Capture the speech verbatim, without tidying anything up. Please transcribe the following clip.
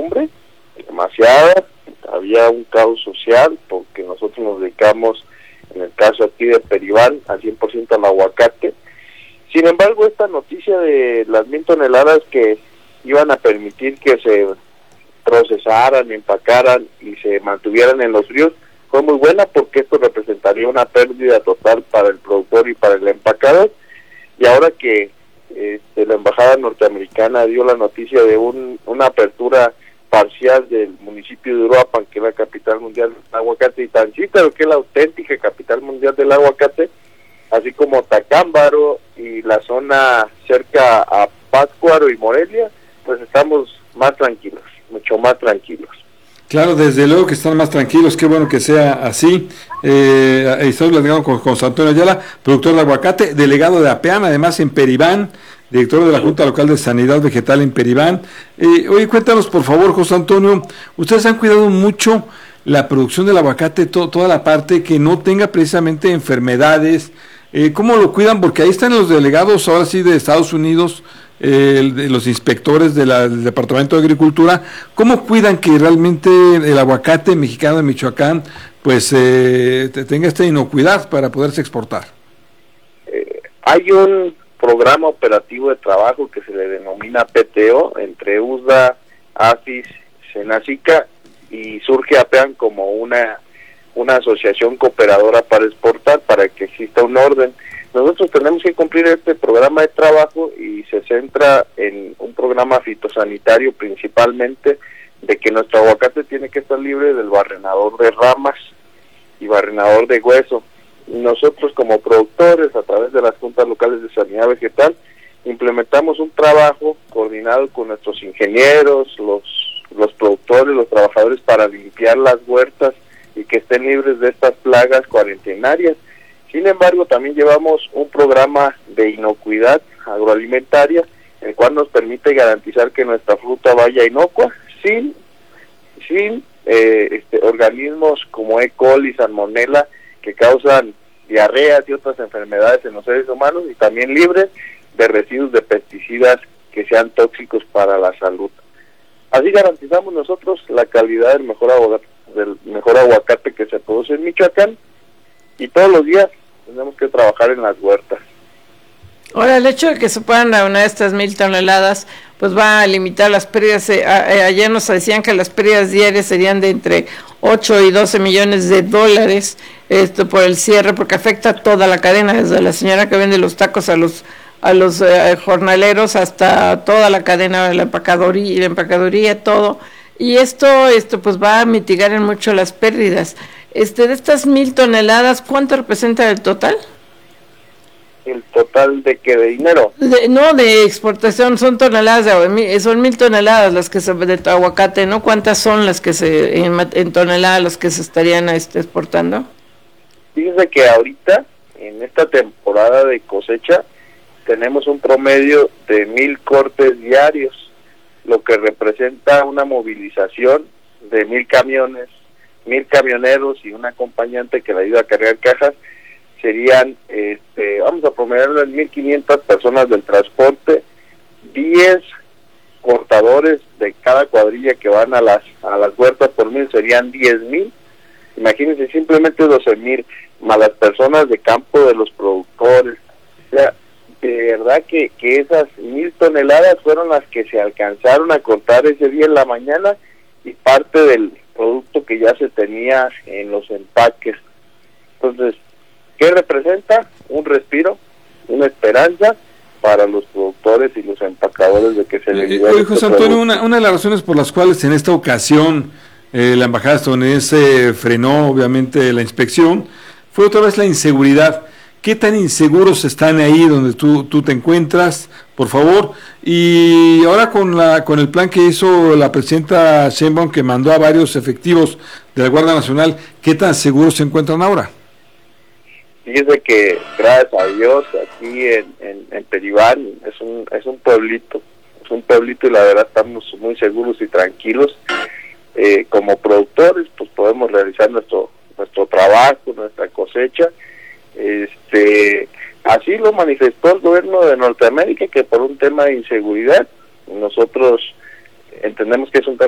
incertidumbre, demasiada, había un caos social, porque nosotros nos dedicamos, en el caso aquí de Peribán, al cien por ciento al aguacate. Sin embargo, esta noticia de las mil toneladas que iban a permitir que se procesaran, empacaran y se mantuvieran en los ríos, fue muy buena, porque esto representaría una pérdida total para el productor y para el empacador. Y ahora que este, la embajada norteamericana dio la noticia de un, una apertura parcial del municipio de Uruapan, que es la capital mundial del aguacate, y Tancítaro, que es la auténtica capital mundial del aguacate, así como Tacámbaro y la zona cerca a Pátzcuaro y Morelia, pues estamos más tranquilos, mucho más tranquilos. Claro, desde luego que están más tranquilos, qué bueno que sea así. Eh, estoy platicando con José Antonio Ayala, productor de aguacate, delegado de APEAN, además en Peribán, director de la Junta Local de Sanidad Vegetal en Peribán. Eh, oye, cuéntanos por favor, José Antonio, ustedes han cuidado mucho la producción del aguacate, to, toda la parte que no tenga precisamente enfermedades. Eh, ¿Cómo lo cuidan? Porque ahí están los delegados, ahora sí, de Estados Unidos, eh, de los inspectores de la, del Departamento de Agricultura. ¿Cómo cuidan que realmente el aguacate mexicano de Michoacán pues eh, tenga esta inocuidad para poderse exportar? Eh, hay un programa operativo de trabajo que se le denomina P T O entre U S D A, AFIS, Senacica, y surge APEAN como una una asociación cooperadora para exportar, para que exista un orden. Nosotros tenemos que cumplir este programa de trabajo y se centra en un programa fitosanitario principalmente, de que nuestro aguacate tiene que estar libre del barrenador de ramas y barrenador de hueso. Nosotros como productores, a través de las juntas locales de sanidad vegetal, implementamos un trabajo coordinado con nuestros ingenieros, los, los productores, los trabajadores, para limpiar las huertas y que estén libres de estas plagas cuarentenarias. Sin embargo, también llevamos un programa de inocuidad agroalimentaria, el cual nos permite garantizar que nuestra fruta vaya inocua, sin, sin eh, este, organismos como E. coli, salmonela, que causan diarreas y otras enfermedades en los seres humanos, y también libres de residuos de pesticidas que sean tóxicos para la salud. Así garantizamos nosotros la calidad del mejor aguacate, del mejor aguacate que se produce en Michoacán, y todos los días tenemos que trabajar en las huertas. Ahora, el hecho de que se puedan aunar estas mil toneladas, pues va a limitar las pérdidas. Eh, eh, ayer nos decían que las pérdidas diarias serían de entre ocho y doce millones de dólares, esto por el cierre, porque afecta a toda la cadena, desde la señora que vende los tacos a los a los eh, jornaleros hasta toda la cadena de la empacadoría, la empacadoría, todo. Y esto, esto pues va a mitigar en mucho las pérdidas. Este, de estas mil toneladas, ¿cuánto representa el total? ¿El total de qué? ¿De dinero? De, no, de exportación, son toneladas, de, son mil toneladas las que se, de aguacate, ¿no? ¿Cuántas son las que se, en, en toneladas las que se estarían este, exportando? Fíjense que ahorita, en esta temporada de cosecha, tenemos un promedio de mil cortes diarios, lo que representa una movilización de mil camiones, mil camioneros y un acompañante que le ayuda a cargar cajas. Serían, este, vamos a promediarlo en mil quinientas personas del transporte, diez cortadores de cada cuadrilla que van a las a las huertas por mil, serían diez mil. Imagínense, simplemente doce mil, más las personas de campo de los productores. O sea, de verdad que, que esas mil toneladas fueron las que se alcanzaron a cortar ese día en la mañana, y parte del producto que ya se tenía en los empaques. Entonces, ¿qué representa? Un respiro, una esperanza para los productores y los empacadores de que se les libere. Oye, José Antonio, una, una de las razones por las cuales en esta ocasión eh, la embajada estadounidense frenó obviamente la inspección fue otra vez la inseguridad. ¿Qué tan inseguros están ahí donde tú, tú te encuentras, por favor? Y ahora con la con el plan que hizo la presidenta Sheinbaum, que mandó a varios efectivos de la Guardia Nacional, ¿qué tan seguros se encuentran ahora? Fíjese que, gracias a Dios, aquí en, en, en Peribán es un, es un pueblito, es un pueblito y la verdad estamos muy seguros y tranquilos. Eh, como productores, pues podemos realizar nuestro nuestro trabajo, nuestra cosecha. Este, así lo manifestó el gobierno de Norteamérica, que por un tema de inseguridad, nosotros entendemos que es un tema